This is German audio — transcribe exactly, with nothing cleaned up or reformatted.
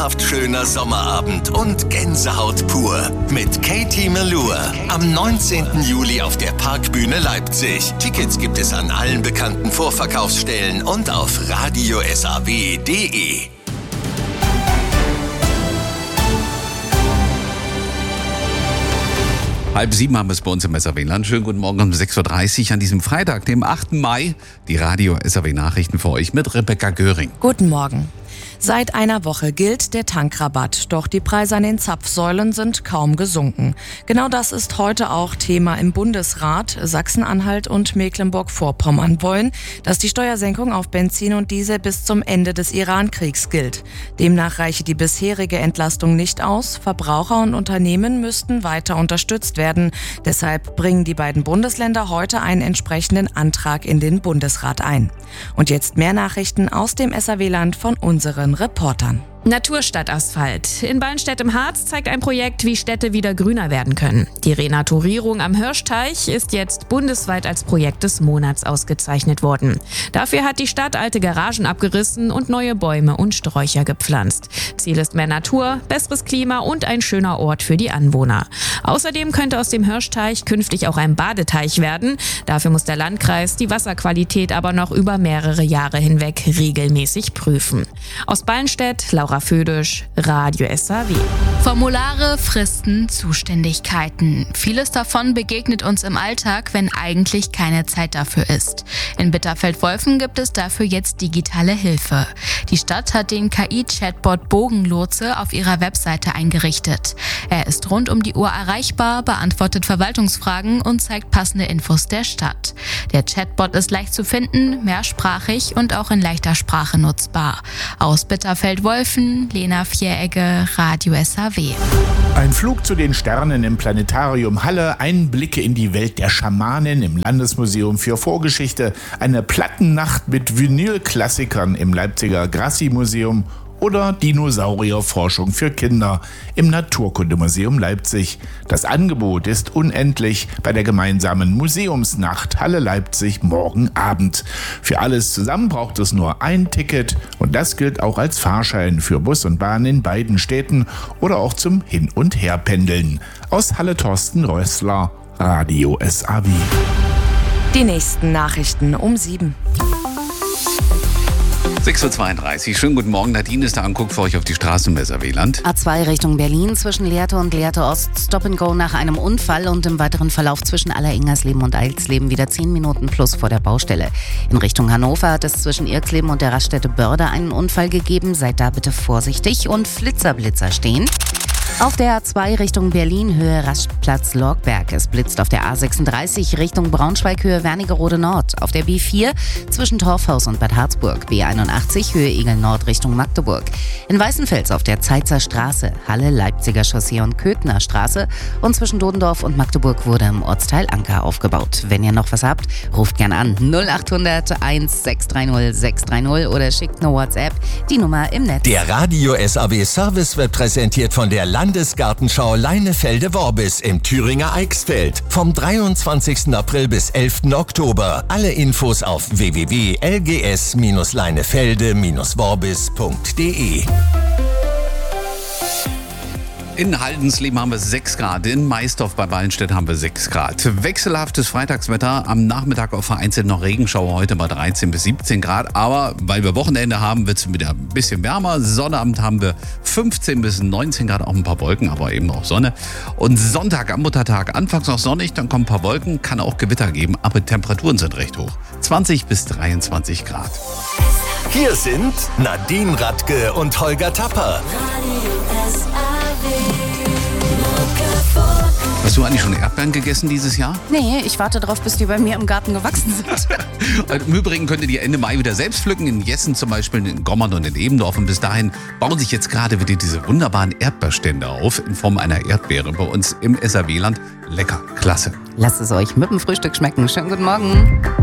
Schöner Sommerabend und Gänsehaut pur mit Katie Melua am neunzehnten Juli auf der Parkbühne Leipzig. Tickets gibt es an allen bekannten Vorverkaufsstellen und auf radio s a w punkt d e. Halb sieben haben wir es bei uns im S A W-Land. Schönen guten Morgen um sechs Uhr dreißig an diesem Freitag, dem achten Mai. Die Radio S A W-Nachrichten für euch mit Rebecca Göring. Guten Morgen. Seit einer Woche gilt der Tankrabatt, doch die Preise an den Zapfsäulen sind kaum gesunken. Genau das ist heute auch Thema im Bundesrat. Sachsen-Anhalt und Mecklenburg-Vorpommern wollen, dass die Steuersenkung auf Benzin und Diesel bis zum Ende des Iran-Kriegs gilt. Demnach reiche die bisherige Entlastung nicht aus. Verbraucher und Unternehmen müssten weiter unterstützt werden. Deshalb bringen die beiden Bundesländer heute einen entsprechenden Antrag in den Bundesrat ein. Und jetzt mehr Nachrichten aus dem S A W-Land von unseren Reportern. Natur statt Asphalt. In Ballenstedt im Harz zeigt ein Projekt, wie Städte wieder grüner werden können. Die Renaturierung am Hirschteich ist jetzt bundesweit als Projekt des Monats ausgezeichnet worden. Dafür hat die Stadt alte Garagen abgerissen und neue Bäume und Sträucher gepflanzt. Ziel ist mehr Natur, besseres Klima und ein schöner Ort für die Anwohner. Außerdem könnte aus dem Hirschteich künftig auch ein Badeteich werden. Dafür muss der Landkreis die Wasserqualität aber noch über mehrere Jahre hinweg regelmäßig prüfen. Aus Ballenstedt, Laura Födisch, Radio S A W. Formulare, Fristen, Zuständigkeiten. Vieles davon begegnet uns im Alltag, wenn eigentlich keine Zeit dafür ist. In Bitterfeld-Wolfen gibt es dafür jetzt digitale Hilfe. Die Stadt hat den K I-Chatbot Bogenlotse auf ihrer Webseite eingerichtet. Er ist rund um die Uhr erreichbar, beantwortet Verwaltungsfragen und zeigt passende Infos der Stadt. Der Chatbot ist leicht zu finden, mehrsprachig und auch in leichter Sprache nutzbar. Aus Bitterfeld-Wolfen, Lena Vieregge, Radio S A W. Ein Flug zu den Sternen im Planetarium Halle, Einblicke in die Welt der Schamanen im Landesmuseum für Vorgeschichte, eine Plattennacht mit Vinylklassikern im Leipziger Grassi-Museum oder Dinosaurierforschung für Kinder im Naturkundemuseum Leipzig. Das Angebot ist unendlich bei der gemeinsamen Museumsnacht Halle Leipzig morgen Abend. Für alles zusammen braucht es nur ein Ticket und das gilt auch als Fahrschein für Bus und Bahn in beiden Städten oder auch zum Hin- und Herpendeln. Aus Halle Thorsten Rössler, Radio S A W. Die nächsten Nachrichten um sieben. sechs Uhr zweiunddreißig. Schönen guten Morgen. Nadine ist da und guckt für euch auf die Straßen im S A W-Land. A zwei Richtung Berlin zwischen Lehrte und Lehrte Ost. Stop and Go nach einem Unfall und im weiteren Verlauf zwischen Aller-Ingersleben und Eilsleben wieder zehn Minuten plus vor der Baustelle. In Richtung Hannover hat es zwischen Irksleben und der Raststätte Börde einen Unfall gegeben. Seid da bitte vorsichtig und Flitzerblitzer stehen. Auf der A zwei Richtung Berlin, Höhe Rastplatz Lorgberg. Es blitzt auf der A sechsunddreißig Richtung Braunschweig, Höhe Wernigerode Nord. Auf der B vier zwischen Torfhaus und Bad Harzburg. B einundachtzig, Höhe Egel Nord Richtung Magdeburg. In Weißenfels auf der Zeitzer Straße, Halle, Leipziger Chaussee und Köthner Straße. Und zwischen Dodendorf und Magdeburg wurde im Ortsteil Anker aufgebaut. Wenn ihr noch was habt, ruft gern an null acht hundert eins sechs drei null sechs drei null oder schickt eine WhatsApp, die Nummer im Netz. Der Radio S A W Service wird präsentiert von der Landesgartenschau Leinefelde-Worbis im Thüringer Eichsfeld. Vom dreiundzwanzigsten April bis elften Oktober. Alle Infos auf w w w punkt l g s leinefelde worbis punkt d e. In Haldensleben haben wir sechs Grad, in Maisdorf bei Ballenstedt haben wir sechs Grad. Wechselhaftes Freitagswetter, am Nachmittag auch vereinzelt noch Regenschauer, heute bei dreizehn bis siebzehn Grad. Aber weil wir Wochenende haben, wird es wieder ein bisschen wärmer. Sonnabend haben wir fünfzehn bis neunzehn Grad, auch ein paar Wolken, aber eben auch Sonne. Und Sonntag am Muttertag, anfangs noch sonnig, dann kommen ein paar Wolken, kann auch Gewitter geben, aber die Temperaturen sind recht hoch. zwanzig bis dreiundzwanzig Grad. Hier sind Nadine Radke und Holger Tapper. Hast du eigentlich schon Erdbeeren gegessen dieses Jahr? Nee, ich warte drauf, bis die bei mir im Garten gewachsen sind. Im Übrigen könnt ihr die Ende Mai wieder selbst pflücken, in Jessen zum Beispiel, in Gommern und in Ebendorf. Und bis dahin bauen sich jetzt gerade wieder diese wunderbaren Erdbeerstände auf, in Form einer Erdbeere bei uns im S A W-Land. Lecker, klasse. Lasst es euch mit dem Frühstück schmecken. Schönen guten Morgen.